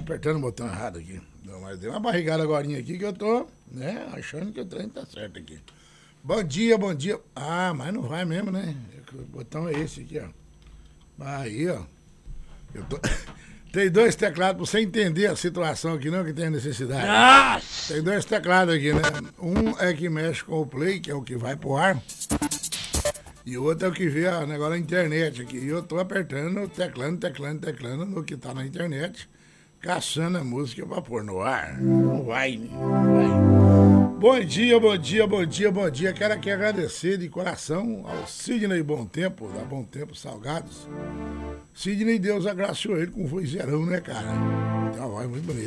apertando o botão errado aqui. Não, mas deu uma barrigada agorinha aqui que eu tô, né, achando que o trem tá certo aqui. Bom dia, bom dia. Ah, mas não vai mesmo, né? O botão é esse aqui, ó. Aí, ó. Eu tô... Tem dois teclados pra você entender a situação aqui, não, que tem a necessidade. Nossa! Tem dois teclados aqui, né? Um é que mexe com o play, que é o que vai pro ar. E o outro é o que vê o negócio na internet aqui. E eu tô apertando, teclando no que tá na internet, caçando a música pra pôr no ar. Não vai, né? Não vai. Bom dia, bom dia, bom dia, bom dia. Quero aqui agradecer de coração ao Sidney Bom Tempo, da Bom Tempo Salgados. Sidney, Deus agraciou ele com um vozeirão, né, cara? Tem uma voz muito bonita.